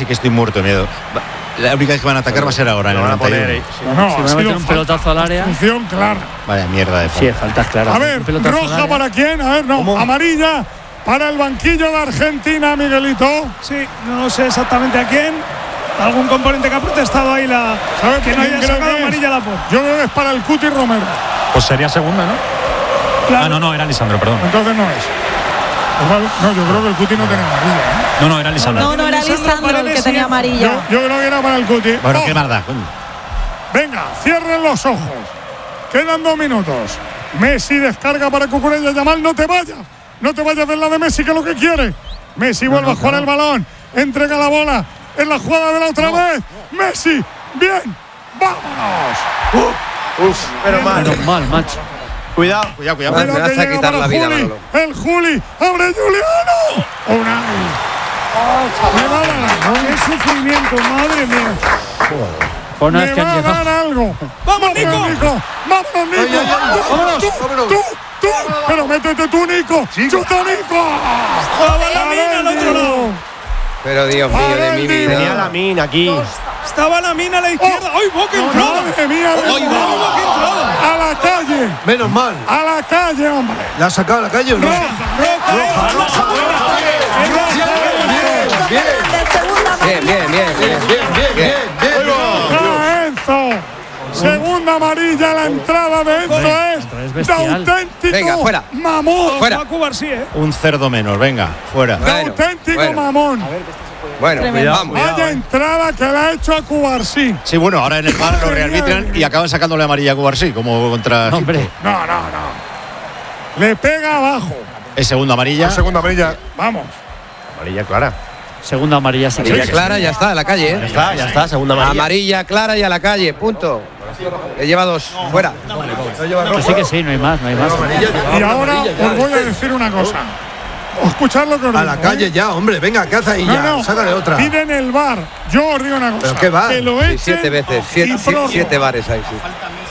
Sí que estoy muerto de miedo. La única vez que van a atacar va a ser ahora, en el 91. No, si van a meter un pelotazo al área. Función clara. Vaya mierda de Sí, faltas claras. A ver, roja para quién, a ver, no, ¿Cómo? amarilla para el banquillo de Argentina, Miguelito. Sí, no sé exactamente a quién. Algún componente que ha protestado ahí que no haya sacado amarilla a la por. Yo creo que es para el Cuti Romero. Pues sería segunda, ¿no? Claro. No, era Lisandro, perdón. Entonces no es. No, yo creo que el Cuti no tenía amarilla, ¿eh? No, era Lisandro. No era Lisandro el que tenía amarilla. Yo creo que era para el Cuti. Bueno, qué maldad. Venga, cierren los ojos. Quedan 2 minutos. Messi descarga para Cucurella. Yamal, no te vayas. No te vayas del lado de Messi, que es lo que quiere. Messi vuelve a jugar el balón. Entrega la bola. En la jugada de la otra vez. Messi. Bien. ¡Vámonos! Menos mal, macho. Cuidado. Pero me vas que a llega quitar para la vida, Juli. Manolo. El Juli. ¡Abre Juliano! Unai. Me va a dar ¡Qué sufrimiento, madre mía! Pues no me es que va han a dar llegado. algo. ¡Vamos, Nico! ¡Vamos, Nico! ¡Tú! ¡Pero métete tú, Nico! ¡Chuta, Nico! Estaba la mina al otro lado. Pero Dios mío de mi vida. Tenía la mina aquí. Estaba la mina a la izquierda. ¡Ay, boca entrada! ¡Madre mía! ¡Boca entrada! ¡A la calle! Menos mal. ¡A la calle, hombre! ¿La has sacado a la calle o no? Bien. ¡A Enzo! Segunda amarilla, la entrada de Enzo es de bestial. auténtico Venga, fuera. mamón. Fuera. Va a Cubar, sí, ¿eh? Un cerdo menos, venga, fuera. De Bueno, auténtico bueno. mamón. Bueno, Tremendo. vamos. Vaya entrada que le ha hecho a Cubarsí. Sí, bueno, ahora en el bar lo rearbitran y acaban sacándole amarilla a Cubarsí, como contra. Hombre, No. Le pega abajo. Es segunda amarilla. Segunda amarilla. Vamos. Amarilla clara. segunda amarilla. Sí, Amarilla clara, ya está, a la calle, ¿eh? Ya está, segunda amarilla. Amarilla clara y a la calle, punto. Le lleva 2, fuera. que sí, no hay más. Y ahora os voy a decir una cosa. Escuchad lo que os digo. A la calle ya, hombre. Venga, caza y ya. No. Sácale otra. Piden el bar. Yo os digo una cosa. ¿Pero qué bar? Que lo Sí, echen 7 veces, y prórroga. 7 bares ahí, sí.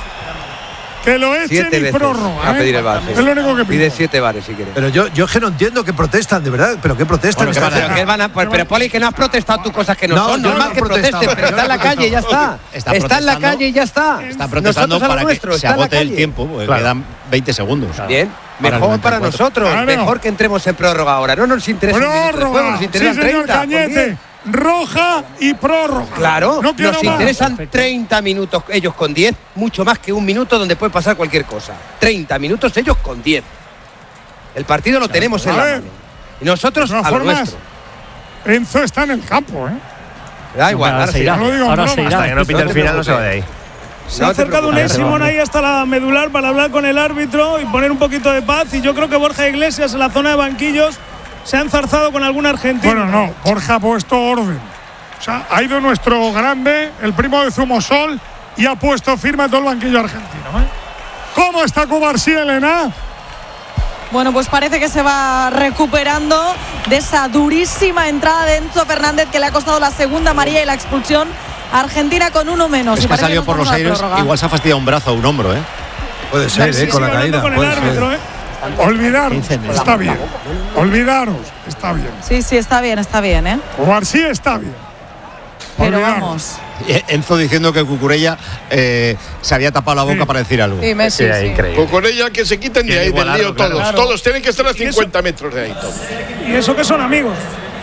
Que lo echen 7 y veces prórroga. a pedir el bar. Sí. Es lo único que Pide pide. 7 bares si quieres. Pero yo es que no entiendo que protestan, de verdad. ¿Pero qué protestan? Bueno, ¿qué Pero, ¿qué van a, pero Poli, que no has protestado tú cosas que no, No, son. yo Normal no he que protestado, protesten, pero yo está en no la he calle y ya está. Está Está en la protestando. calle y ya está. Están protestando Nosotros a lo para nuestro, que se está en la agote el calle. tiempo, porque Claro. quedan 20 segundos. Bien, Para el mejor para 94. nosotros. Claro. Mejor que entremos en prórroga ahora. No nos interesa un minuto después, Prórroga. nos Sí, interesan señor 30. ¿por qué? Cañete. Roja y prórroga. Claro, No quiero nos más. interesan 30 minutos ellos con 10, mucho más que un minuto donde puede pasar cualquier cosa. 30 minutos ellos con 10. El partido lo tenemos en A la ver. mano. Y nosotros De todas a lo formas, nuestro. Enzo está en el campo, ¿eh? Da igual, Ahora ahora se sí. irá. No lo digo en Ahora broma. se irá. Hasta que no pite el final no se va de ahí. Se ha acercado un Simón ahí hasta la medular para hablar con el árbitro y poner un poquito de paz. Y yo creo que Borja Iglesias en la zona de banquillos se ha enzarzado con algún argentino. Bueno, no. Borja ha puesto orden. O sea, ha ido nuestro grande, el primo de Zumosol, y ha puesto firme a todo el banquillo argentino, ¿eh? ¿Cómo está Cubarsí, Elena? Bueno, pues parece que se va recuperando de esa durísima entrada de Enzo Fernández que le ha costado la segunda amarilla y la expulsión. Argentina con uno menos. Es Y que ha parece salido nos por los vamos a la aires, prórroga. igual se ha fastidiado un brazo o un hombro, ¿eh? Puede ser, Sí, con la sigue hablando caída. con el Puede árbitro, ser. ¿eh? Olvidaros, 15 meses. está bien. Olvidaros, está bien. Sí, está bien, ¿eh? Cubarsí está bien. Pero Olvidaros. vamos. Enzo diciendo que Cucurella se había tapado la boca Sí. para decir algo. Sí, Messi, sí. increíble. Con ella que se quiten de Quieren ahí del igualarlo, lío claro. todos. Claro. Todos tienen que estar a Y eso- 50 metros de ahí. Todos. Y eso que son amigos.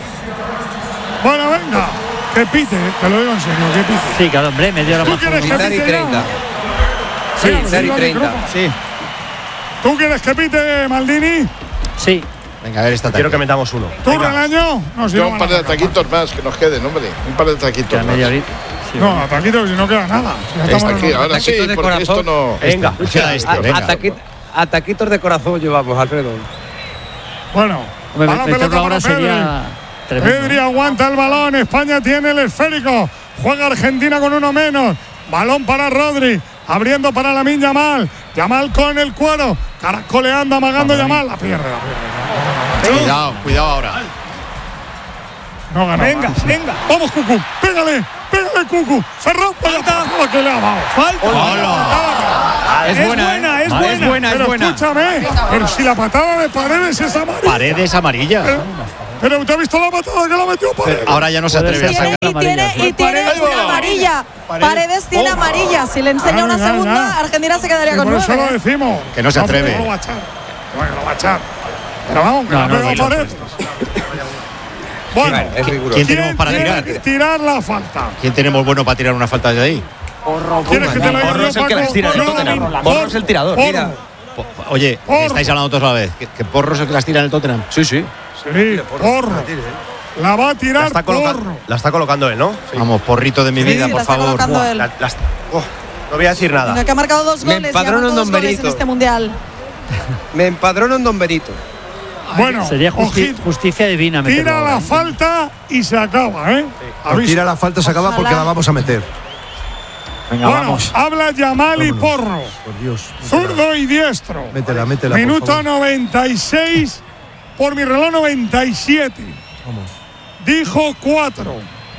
Bueno, venga. Que pite, te lo digo en serio, que pite. Sí, claro, hombre, media hora ¿Tú más. quieres que Quitar y pite ya? 30. Sí, quitar y 30. Sí, ¿Tú quieres que pite, Maldini? sí. Venga, a ver esta Quiero que metamos uno. ¿Tú, Relaño? No, si Yo no un van par a de sacar. ataquitos más que nos queden, hombre. Un par de ataquitos Queda más. media horita. Sí, No, ataquitos si no queda nada. Si ya estamos Aquí, en- ahora sí, Ataquitos de porque esto corazón. no. Venga. Queda este, venga. Ataquitos de corazón llevamos, Alfredo. Bueno, Hombre, va la meterlo pelota ahora para Pedri. sería tremendo. Pedri aguanta el balón. España tiene el esférico. Juega Argentina con uno menos. Balón para Rodri. Abriendo para Lamine Yamal. Yamal con el cuero. Caracoleando, amagando Yamal. La pierde. Cuidado ahora. No gana. Venga, venga. Vamos, Cucu. Pégale, Cucu. Ferran, falta. Que le ha dado. Falta. Es buena, es buena. Pero escúchame. Pero si la patada de Paredes es amarilla. Paredes amarilla. Pero ¿te has visto la patada que la metió Paredes? Ahora ya no se atreve a sacar. Y tiene amarilla. Paredes tiene amarilla. Si le enseña una segunda, Argentina se quedaría con 9. Por eso lo decimos. Que no se atreve. No lo va a echar. Bueno, lo va a echar. Pero vamos, que la ha pegado Paredes. Bueno, ¿quién tenemos para tirar? Tirar la falta. ¿Quién tenemos bueno para tirar una falta de ahí? ¿Quieres que te la diga Porro es el que las tira en el Tottenham. Porro es el tirador. Mira. Oye, estáis hablando todos a la vez. ¿Que Porro es el que las tira en el Tottenham? Sí. Sí, Porro. La va a tirar Porro. La está colocando él, ¿no? Sí. Vamos, Porrito de mi vida, por favor. No voy a decir nada. Venga, que ha marcado 2 goles. Me empadrono en Don Benito. En este mundial. Me empadrono en Don Benito. Bueno, sería justicia divina. Tira la falta y se acaba, ¿eh? Sí. Tira la falta, se acaba porque la vamos a meter. Venga, bueno, vamos. habla Yamal y Porro. Por Dios. Zurdo y diestro. Métela. Minuto 96. Por mi reloj 97. Vamos. Dijo 4.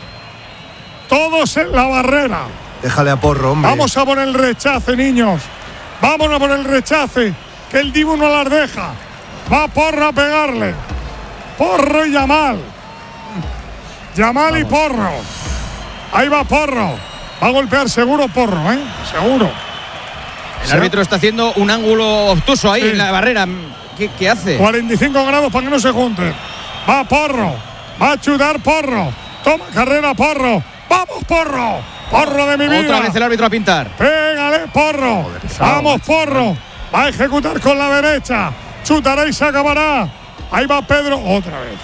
Todos en la barrera. Déjale a Porro, hombre. Vamos a por el rechace, niños. Vamos a por el rechace. Que el Dibu no las deja. Va Porro a pegarle. Porro y Yamal. Yamal y Porro. Ahí va Porro. Va a golpear seguro Porro, ¿eh? Seguro. El árbitro está haciendo un ángulo obtuso ahí en la barrera. ¿Qué hace? 45 grados para que no se junten. Va Porro. Va a chutar Porro. Toma carrera Porro. ¡Vamos, Porro! ¡Porro de mi vida! Otra vez el árbitro a pintar. ¡Pégale, Porro! ¡Vamos, Porro! Va a ejecutar con la derecha. Chutará y se acabará. Ahí va Pedro otra vez.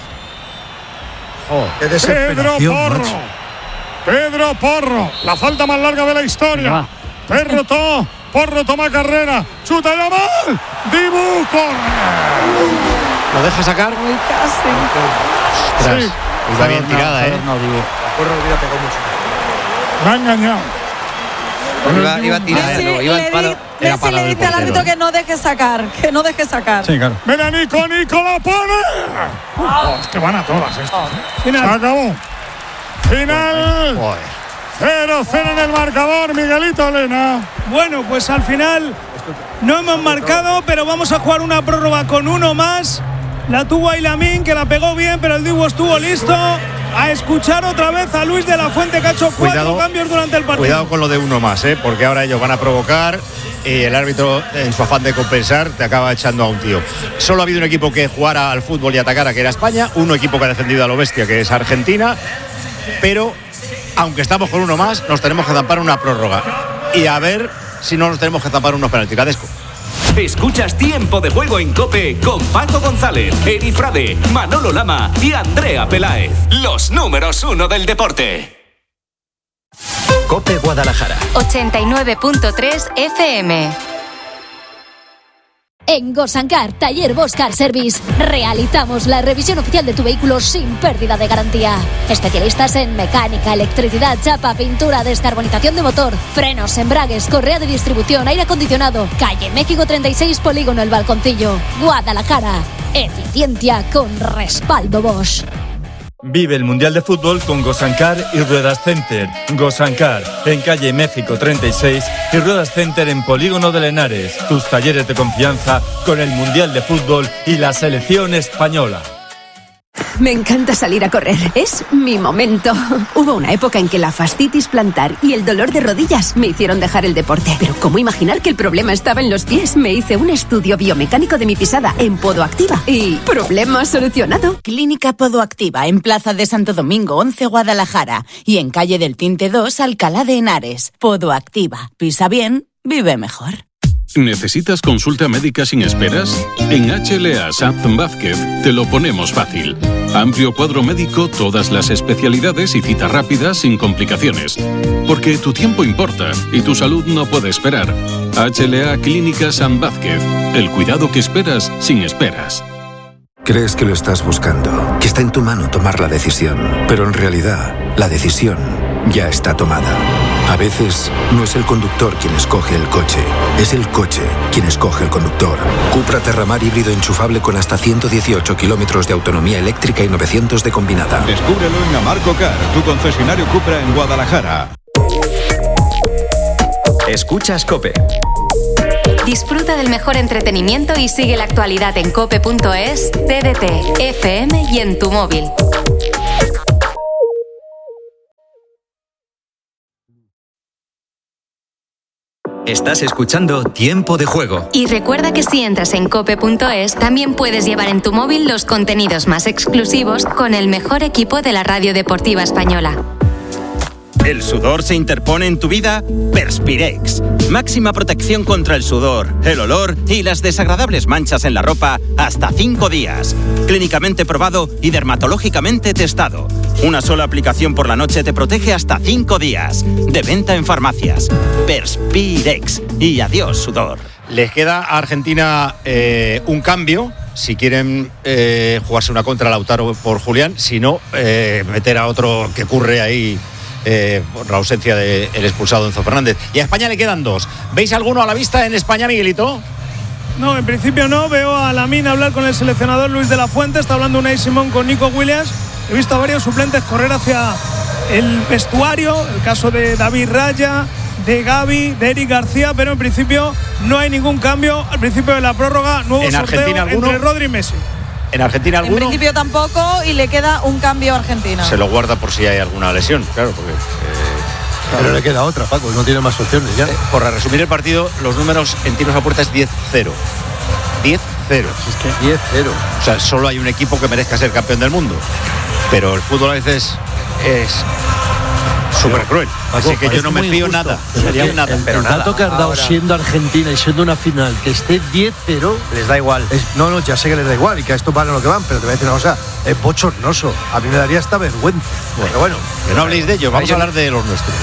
¡Qué desesperación, Pedro Porro. macho! Pedro Porro. La falta más larga de la historia. Porro toma carrera. Chuta Yamal. Dibu corre. ¿Lo deja sacar? Muy casi. Ostras. Sí. Está bien tirada, ¿eh? Porro hubiera pegado mucho. Me ha engañado. Iba a tirar, no, iba al palo. Messi le dice al árbitro que no deje sacar. Que no deje sacar. Sí, claro. Ven a Nico la pone. Es que van a todas estas. Se acabó. Final. 0-0 en el marcador, Miguelito Elena. Bueno, pues al final no hemos marcado, pero vamos a jugar una prórroga con uno más. La tuvo Aylamin, que la pegó bien, pero el Dibu estuvo listo. A escuchar otra vez a Luis de la Fuente, que ha hecho 4 cambios durante el partido. Cuidado con lo de uno más, porque ahora ellos van a provocar y el árbitro, en su afán de compensar, te acaba echando a un tío. Solo ha habido un equipo que jugara al fútbol y atacara, que era España, un equipo que ha defendido a lo bestia, que es Argentina, pero aunque estamos con uno más, nos tenemos que zampar una prórroga y a ver si no nos tenemos que zampar unos penaltis. Cadesco. Escuchas Tiempo de Juego en COPE con Paco González, Eri Frade, Manolo Lama y Andrea Peláez. Los números 1 del deporte. COPE Guadalajara 89.3 FM. En Gosancar, Taller Bosch Car Service, realizamos la revisión oficial de tu vehículo sin pérdida de garantía. Especialistas en mecánica, electricidad, chapa, pintura, descarbonización de motor, frenos, embragues, correa de distribución, aire acondicionado. Calle México 36, Polígono El Balconcillo, Guadalajara. Eficiencia con respaldo Bosch. Vive el Mundial de Fútbol con Gosancar y Ruedas Center. Gosancar, en calle México 36 y Ruedas Center en Polígono de Henares. Tus talleres de confianza con el Mundial de Fútbol y la selección española. Me encanta salir a correr, es mi momento. Hubo una época en que la fascitis plantar y el dolor de rodillas me hicieron dejar el deporte. Pero ¿cómo imaginar que el problema estaba en los pies? Me hice un estudio biomecánico de mi pisada en Podoactiva y problema solucionado. Clínica Podoactiva en Plaza de Santo Domingo 11 Guadalajara y en calle del Tinte 2 Alcalá de Henares. Podoactiva, pisa bien, vive mejor. ¿Necesitas consulta médica sin esperas? En HLA Sanz Vázquez te lo ponemos fácil. Amplio cuadro médico, todas las especialidades y cita rápida sin complicaciones. Porque tu tiempo importa y tu salud no puede esperar. HLA Clínica Sanz Vázquez. El cuidado que esperas sin esperas. Crees que lo estás buscando, que está en tu mano tomar la decisión, pero en realidad la decisión ya está tomada. A veces no es el conductor quien escoge el coche, es el coche quien escoge el conductor. Cupra Terramar híbrido enchufable con hasta 118 kilómetros de autonomía eléctrica y 900 de combinada. Descúbrelo en Amarco Car, tu concesionario Cupra en Guadalajara. Escuchas COPE. Disfruta del mejor entretenimiento y sigue la actualidad en cope.es, TDT, FM y en tu móvil. Estás escuchando Tiempo de Juego. Y recuerda que si entras en cope.es, también puedes llevar en tu móvil los contenidos más exclusivos con el mejor equipo de la radio deportiva española. ¿El sudor se interpone en tu vida? Perspirex. Máxima protección contra el sudor, el olor y las desagradables manchas en la ropa hasta 5 días. Clínicamente probado y dermatológicamente testado. Una sola aplicación por la noche te protege hasta 5 días. De venta en farmacias. Perspirex. Y adiós, sudor. Les queda a Argentina un cambio. Si quieren jugarse una contra Lautaro por Julián. Si no, meter a otro que curre ahí. Por la ausencia del expulsado Enzo Fernández. Y a España le quedan 2. ¿Veis alguno a la vista en España, Miguelito? No, en principio no. Veo a Lamine hablar con el seleccionador Luis de la Fuente. Está hablando Unai Simón con Nico Williams. He visto a varios suplentes correr hacia el vestuario. El caso de David Raya, de Gavi, de Eric García. Pero en principio no hay ningún cambio. Al principio de la prórroga, nuevo ¿En sorteo Argentina alguno? entre Rodri y Messi. ¿En Argentina alguno? En principio tampoco, y le queda un cambio a Argentina. Se lo guarda por si hay alguna lesión, claro, porque... Pero le queda otra, Paco, no tiene más opciones ya. Por resumir el partido, los números en tiros a puerta es 10-0. 10-0. Es que 10-0. O sea, solo hay un equipo que merezca ser campeón del mundo. Pero el fútbol a veces es súper cruel. Así que yo no me fío nada. Sería nada. Pero el dato que has dado siendo Argentina y siendo una final que esté 10-0, les da igual. No, ya sé que les da igual y que a esto van a lo que van, pero te voy a decir una cosa, es bochornoso. A mí me daría esta vergüenza. Pero bueno, que no habléis de ello, vamos a hablar de los nuestros.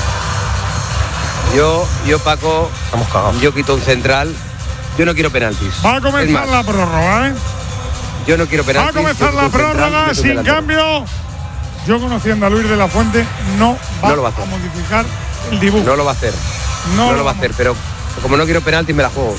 Yo Paco, estamos cagados. Yo quito un central. Yo no quiero penaltis. Va a comenzar la prórroga, ¿eh? Yo no quiero penaltis. Va a comenzar la prórroga sin cambio. Yo, conociendo a Luis de la Fuente, no lo va a modificar el dibujo. No lo va a hacer. No lo va a hacer, pero como no quiero penaltis, me la juego.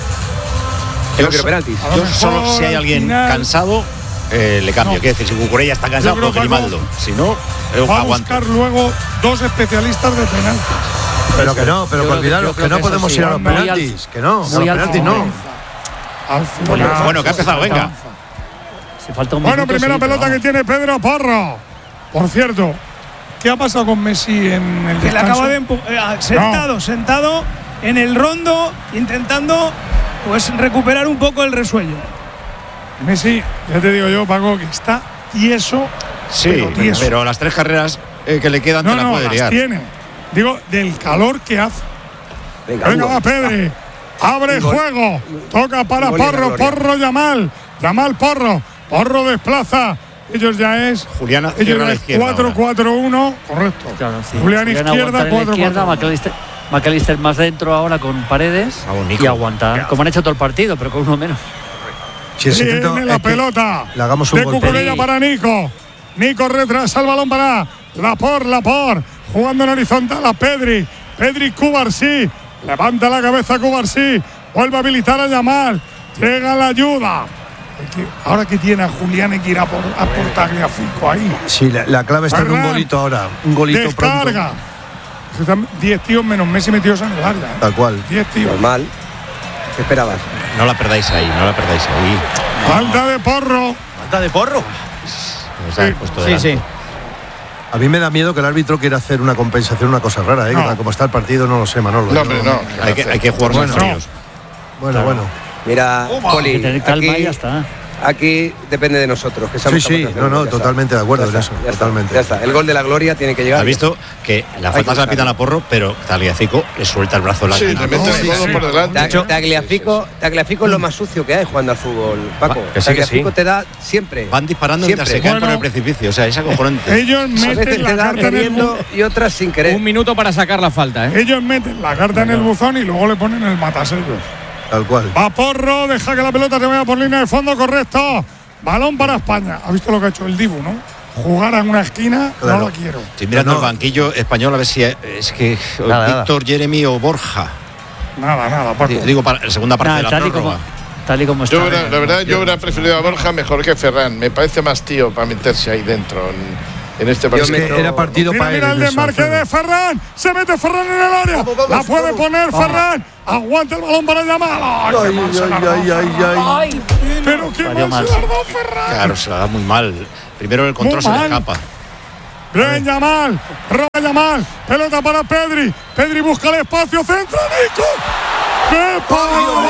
Yo no quiero penaltis. Yo solo si hay alguien cansado, le cambio. No. Quiero decir, si Cucurella está cansado, pues Grimaldo. Si no, va a buscar luego 2 espectalistas de penaltis. Pero que no, pero olvidaros que no podemos ir a los penaltis. Que no, a los penaltis no. Bueno, que ha empezado, venga. Bueno, primera pelota que tiene Pedro Porro. Por cierto, ¿qué ha pasado con Messi en el descanso? Le acaba de sentado en el rondo, intentando pues recuperar un poco el resuello. Messi, ya te digo yo, Paco, que está tieso. Sí, pero las 3 carreras que le quedan te la puede liar. Tiene. Digo, del calor que hace. Venga, va Pedri. Abre juego. Toca para Porro. Porro Yamal. Yamal Porro. Porro desplaza. Ellos ya es. Julián cierra la izquierda. 4-4-1. Correcto. Claro, sí. Julián izquierda, 4-4. McAllister más dentro ahora con Paredes. Y aguantar. Como han hecho todo el partido, pero con uno menos. Tiene la pelota. Le hagamos un de Cucurella para Nico. Nico retrasa el balón para Laporte. Jugando en horizontal a Pedri. Pedri Cubarsí. Levanta la cabeza Cubarsí. Vuelve a habilitar a Yamal. Llega la ayuda. Ahora que tiene a Julián hay que ir a por Tagliafico ahí. Sí, la clave está en un golito ahora. Un golito descarga. Pronto. 10 tíos menos Messi metidos en el área. Tal cual. 10 tíos. Normal. ¿Qué esperabas? No la perdáis ahí. Falta de Porro. ¿Falta de Porro? Sí. A mí me da miedo que el árbitro quiera hacer una compensación, una cosa rara, ¿eh? No. Como está el partido, no lo sé, Manolo. No, hombre, no. Hay que jugar más fríos. Bueno. Mira, Poli, hay que tener calma y ya está. Aquí depende de nosotros. Que sí, totalmente de acuerdo en eso. Totalmente. Ya está. El gol de la gloria tiene que llegar. Has visto que la falta se la pitan a Porro, pero Tagliafico le suelta el brazo largo. Sí, le mete el codo por delante. Tagliafico es lo más sucio que hay jugando al fútbol, Paco. Tagliafico te da siempre. Van disparando mientras se caen por el precipicio. O sea, es acojonante. Ellos meten la carta en el buzón y otras sin querer. Un minuto para sacar la falta, ¿eh? Ellos meten la carta en el buzón y luego le ponen el matasellos. Tal cual. Va Porro, deja que la pelota te vaya por línea de fondo, correcto. Balón para España. ¿Ha visto lo que ha hecho el Dibu, no? Jugar en una esquina, claro. No lo quiero. Estoy mirando el banquillo español a ver si es que Víctor, Jeremy o Borja. Nada, Paco. Digo, para la segunda parte de la prórroga. Tal y como está. La verdad, yo hubiera preferido a Borja mejor que Ferran. Me parece más tío para meterse ahí dentro. en este partido. Es que era partido para él. Mira el desmarque de Ferran. Se mete Ferran en el área. La puede poner Ferran. Aguanta el balón para Yamal. Ay. Pero qué mal se la ha dado Ferran. Claro, se la da muy mal. Primero el control se le escapa. Bien, Yamal. Roba Yamal. Pelota para Pedri. Pedri busca el espacio. Centra Nico. ¡Qué paradón!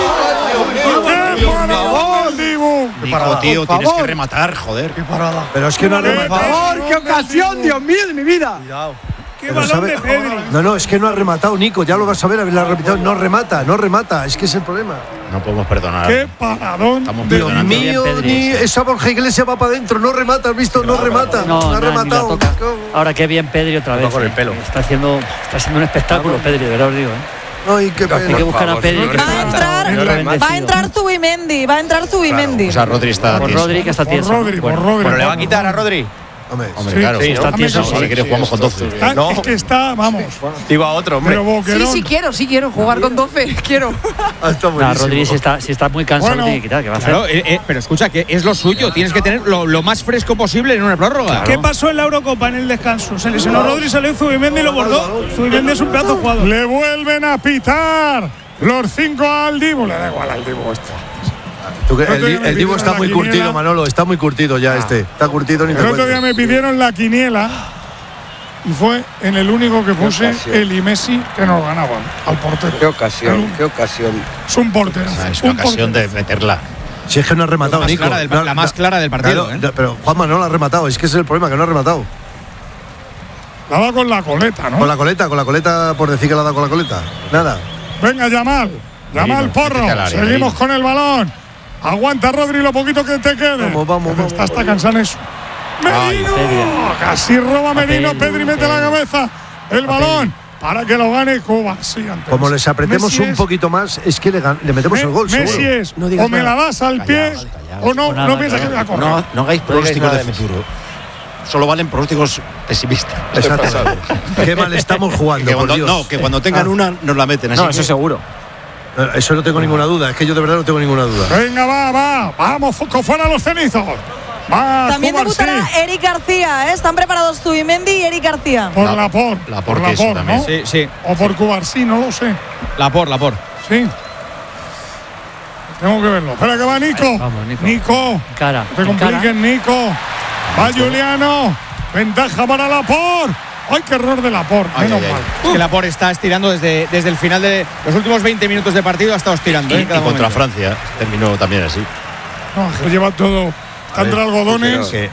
¡Qué paradón, Dibu! Nico, tío, tienes que rematar, joder. ¡Qué parada! Pero es que no ha rematado. ¡Por favor, qué ocasión, Dios mío de mi vida! Cuidado. ¡Qué balón de Pedri! No, es que no ha rematado, Nico. Ya lo vas a ver, haberla repetido. No remata. Es que es el problema. No podemos perdonar. ¡Qué paradón! Dios mío, ni esa Borja Iglesias va para adentro. No remata, ¿has visto? No remata. No ha rematado. Ahora qué bien Pedri otra vez. Con el pelo. Está haciendo un espectáculo, Pedri, de verdad os digo. Ay, qué pena. Hay que buscar a Pedri. Va a entrar Zubimendi. O sea, Rodri está por tieso. Rodri, que está tieso. Bueno, le va a quitar a Rodri. Hombre, claro. Sí, está tieso. Si quieres jugamos con 12. No. Es que está, vamos. Digo a otro, hombre. Sí, quiero jugar con 12. Quiero. Rodri, si está muy cansado, tiene que quitar. ¿Qué va a hacer? Claro, pero escucha, que es lo suyo. Tienes que tener lo más fresco posible en una prórroga. ¿Qué pasó en la Eurocopa en el descanso? Se lesionó Rodri, salió Zubimendi y lo bordó. Zubimendi es un pedazo de jugador. Le vuelven a pitar los 5 al Dibu. Le da igual al Dibu esto. El Dibu está muy curtido, Manolo. Está muy curtido ya Está curtido ni te El otro día me pidieron la quiniela y fue en el único que puse él y Messi que nos ganaban al portero. Qué ocasión. Es un portero. Es una ocasión de meterla. Si es que no ha rematado, Nico. La más clara del partido. Pero Juanma no la ha rematado. Es que ese es el problema, que no ha rematado. La da con la coleta, ¿no? Con la coleta, por decir que la ha dado con la coleta. Nada. Venga, Yamal, Porro. Seguimos con el balón. Aguanta, Rodri, lo poquito que te quede. Vamos. Está hasta cansado eso. Merino. Casi roba Merino. Pedri mete la cabeza. El balón para que lo gane Cuba. Sí, como les apretemos un poquito más, es que le metemos el gol. Messi seguro. Es o me la das al pie o no piensas que voy a correr. No hagáis pronósticos de futuro. Solo valen pronósticos pesimistas. Exacto. Qué mal estamos jugando. Que cuando tengan una nos la meten. No, eso seguro. Eso no tengo ninguna duda. Es que yo de verdad no tengo ninguna duda. Venga, va. Vamos, fuera los cenizos. También debutará Eric García, ¿eh? Están preparados Zubimendi y Eric García. Por Laporte, ¿no? Sí. O por Cubarsí, no lo sé. Laporte. Sí. Tengo que verlo. Espera que va Nico. Vamos, Nico. Cara. No te compliques, Nico. Va Juliano. Ventaja para Laporte. ¡Ay, qué error de Laporte! Menos mal. Es que Laporte está estirando desde el final de los últimos 20 minutos de partido, ha estado estirando. Y contra Francia terminó también así. No, lleva todo. Están entre algodones. Que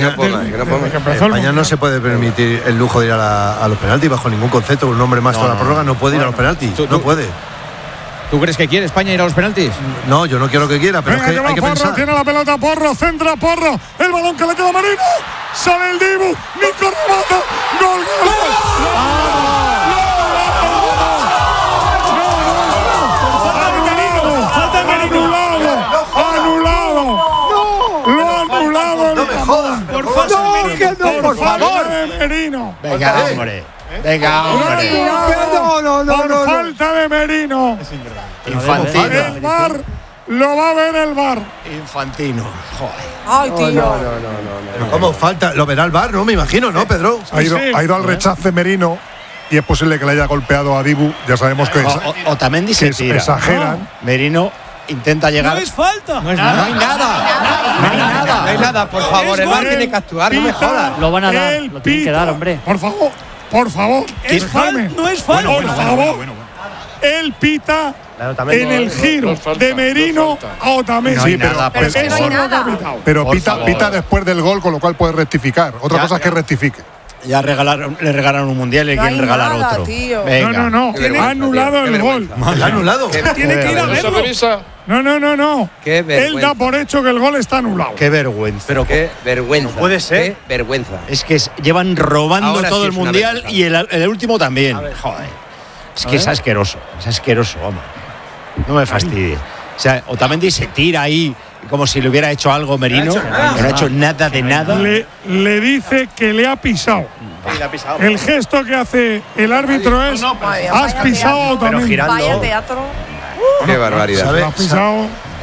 España no se puede permitir el lujo de ir a los penaltis bajo ningún concepto. Un hombre más toda la prórroga no puede ir a los penaltis. No puede. ¿Tú crees que quiere España ir a los penaltis? No, yo no quiero que quiera, pero venga, es que hay que Porro, pensar. Tiene la pelota Porro, centra Porro. El balón que le queda a Marino. Sale el Dibu. Nico remata. ¡Gol! Por favor. Merino. Venga, hombre. Por falta de Merino. Infantino. El VAR lo va a ver el VAR. Infantino. Joder. Ay, tío. No. ¿Cómo falta? Lo verá el VAR, ¿no? Me imagino, ¿no, Pedro? Ha ido al rechace Merino y es posible que le haya golpeado a Dibu. Ya sabemos que Otamendi se tira. Exageran. Merino intenta llegar. No es falta. No hay nada. No hay nada, por favor. El VAR tiene que actuar, no me jodas. Lo van a dar, lo tienen que dar, hombre. Por favor. No es falta. Por favor. Él pita en el giro de Merino a Otamendi. Sí, pero pita después del gol, con lo cual puede rectificar. Otra cosa es que rectifique. Ya le regalaron un mundial y le quieren regalar otro. Venga. No. Ha anulado el gol. ¿El anulado? Tiene que ir a verlo. No. Qué vergüenza. Él da por hecho que el gol está anulado. Qué vergüenza. Pero qué vergüenza. No puede ser. Qué vergüenza. Es que llevan robando ahora todo sí el mundial y el último también. Joder. Es que es asqueroso, vamos. No me fastidie. O sea, Otamendi se tira ahí como si le hubiera hecho algo Merino. No ha hecho nada de nada. Le dice que le ha pisado. El gesto que hace el árbitro es: has pisado a Otamendi. Qué barbaridad. Has pisado.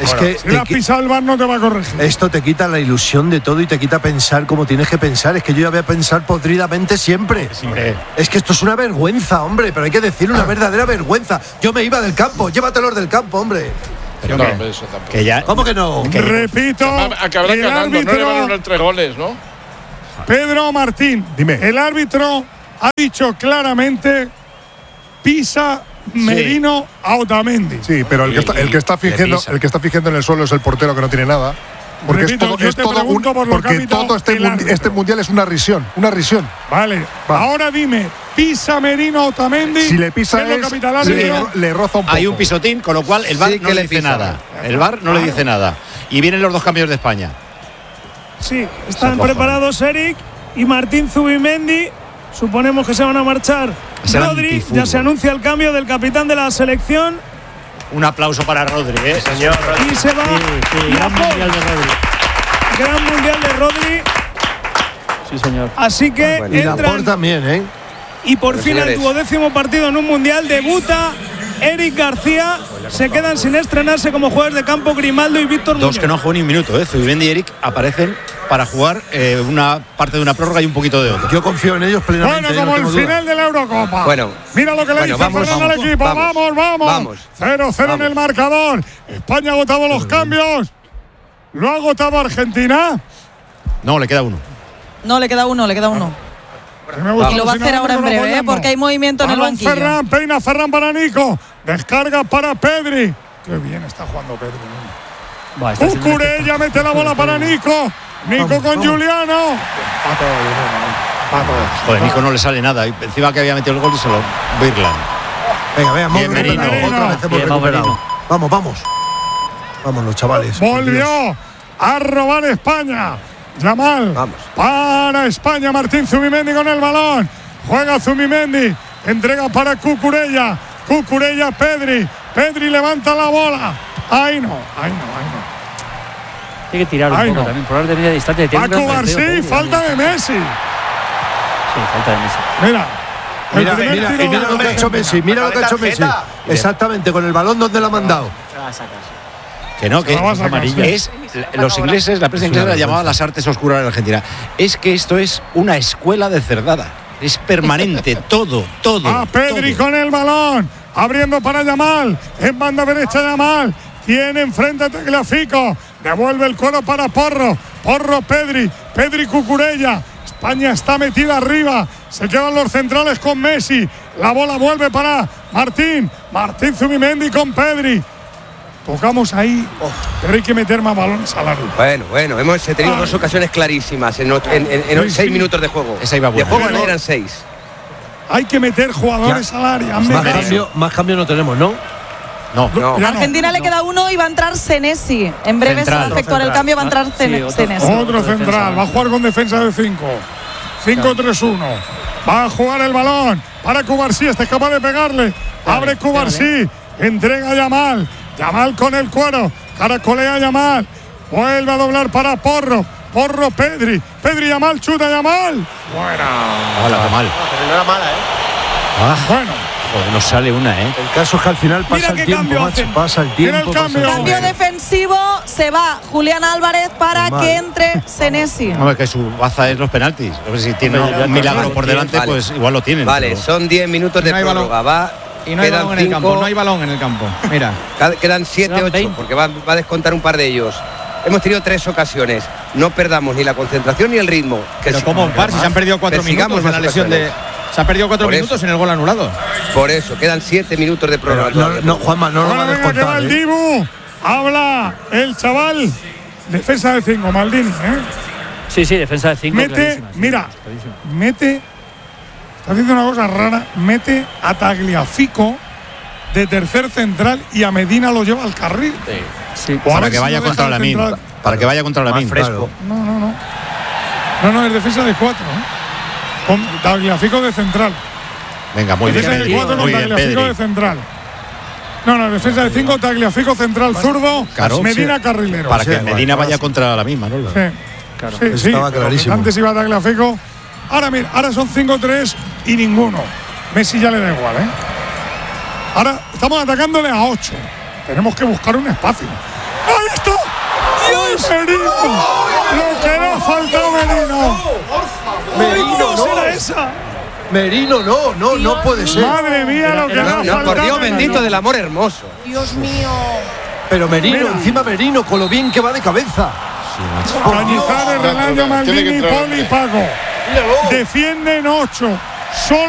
Es que si la has pisado el VAR no te va a corregir. Esto te quita la ilusión de todo y te quita pensar como tienes que pensar. Es que yo ya voy a pensar podridamente siempre. Es que esto es una vergüenza, hombre, pero hay que decir una verdadera vergüenza. Yo me iba del campo, llévatelos del campo, hombre. Pero que ya, ¿cómo que no? Repito, acabarán ganando, no le van a dar 3 goles, ¿no? Pedro Martín, dime. El árbitro ha dicho claramente pisa Merino a Otamendi. Sí, pero el que está fingiendo en el suelo es el portero que no tiene nada. Porque Repito, todo este mundial es una risión, Vale. Ahora dime, pisa Merino a Otamendi. Si le pisa le roza un poco. Hay un pisotín, con lo cual el VAR no le dice nada. El VAR no le dice nada. Y vienen los 2 cambios de España. Sí, están preparados Eric y Martín Zubimendi. Suponemos que se van a marchar. Rodri, ya se anuncia el cambio del capitán de la selección. Un aplauso para Rodri, señor. Y se va. Gran mundial de Rodri. Gran mundial de Rodri. Sí, señor. Así que y entran. Laporte también, ¿eh? Y por fin el 12º partido en un mundial debuta Eric García. Se quedan sin estrenarse como jugadores de campo Grimaldo y Víctor Muñoz. 2 que no han jugado ni un minuto, Zubimendi y Eric aparecen para jugar una parte de una prórroga y un poquito de otra. Yo confío en ellos plenamente. Bueno, como el final de la Eurocopa. Mira lo que le dice Fernando al equipo. Vamos. 0-0 en el marcador. España ha agotado los cambios. ¿Lo ha agotado Argentina? No, le queda uno. No, le queda uno. Y lo va a hacer ahora en breve, porque hay movimiento en el banquillo. Ferran, peina Ferran para Nico. Descarga para Pedri. Qué bien está jugando Pedri. Cucurella mete la bola para Nico. Nico con Juliano. Joder, Nico no le sale nada. Y encima que había metido el gol y se lo Birland. Venga, vamos. Vamos los chavales. Volvió a robar España. Yamal. Para España. Martín Zubimendi con el balón. Juega Zubimendi. Entrega para Cucurella. Pedri. Pedri levanta la bola. Ahí no. Tiene que tirar un poco también. Por orden de media distancia. Paco García, falta de Messi. Sí, falta de Messi. Mira lo que ha hecho Messi. Mira lo que ha hecho Messi. Exactamente, con el balón donde lo ha mandado. Que no, que es los ingleses, la prensa inglesa la llamaba las artes oscuras de Argentina. Es que esto es una escuela de cerdada. Es permanente, todo. Pedri con el balón, abriendo para Yamal, en banda derecha Yamal, tiene enfrente a Tagliafico, devuelve el cuero para Porro, Pedri Cucurella. España está metida arriba, se quedan los centrales con Messi, la bola vuelve para Martín Zubimendi con Pedri. Tocamos ahí, pero hay que meter más balones al área. Bueno, hemos tenido 2 ocasiones clarísimas en 6 minutos de juego. Esa iba buena. De juego eran 6. Hay que meter jugadores al área. Más cambio no tenemos, ¿no? No. A Argentina le queda uno y va a entrar Senesi. En breve se va a efectuar el cambio, va a entrar Senesi. Otro central, va a jugar con defensa de 5. 5-3-1. Va a jugar el balón para Cubarsí, este es capaz de pegarle. Abre Cubarsí, entrega a Yamal con el cuero, caracolea Yamal, vuelve a doblar para Porro, Pedri Yamal, chuta Yamal. Buena. Hola, mal. Pero no era mala, Bueno. Joder, nos sale una, El caso es que al final pasa el tiempo, macho. Pasa el tiempo. Cambio defensivo, se va Julián Álvarez para que entre Senesi. No, que su baza es los penaltis. A ver si tiene un milagro por delante, pues igual lo tienen. Vale, son 10 minutos de prórroga. Y no hay balón en el campo, no hay balón en el campo. Mira. Quedan 7-8, porque va a descontar un par de ellos. Hemos tenido 3 ocasiones. No perdamos ni la concentración ni el ritmo. Pero como un par, si se han perdido 4 minutos en la lesión de... Se han perdido 4 minutos en el gol anulado. Por eso, quedan 7 minutos de prórroga. Juanma, no lo va a descontar. El Dibu, habla el chaval. Defensa de 5, Maldini, Sí, defensa de 5. Mete. Está haciendo una cosa rara. Mete a Tagliafico de tercer central y a Medina lo lleva al carril. Sí. Para que vaya contra la min. Para que vaya contra la min. Fresco. No, es defensa de 4. Con Tagliafico de central. Venga, muy bien. Defensa de 4 con Tagliafico de central. Defensa de 5, Tagliafico central zurdo, Medina carrilero. Para que Medina vaya contra la misma, ¿no? Sí. Estaba clarísimo. Antes iba Tagliafico. Ahora son 5-3 y ninguno. Messi ya le da igual, Ahora estamos atacándole a 8. Tenemos que buscar un espacio. Merino! ¡Lo que le ha faltado Merino! Merino, no. Era esa. Merino, no puede ser. Madre mía, lo que le ha faltado. Por Dios bendito del amor hermoso. Dios mío. Pero Merino, encima Merino, con lo bien que va de cabeza. Cañizares, Relaño, Maldini, Poli y Paco. Defienden 8. Solo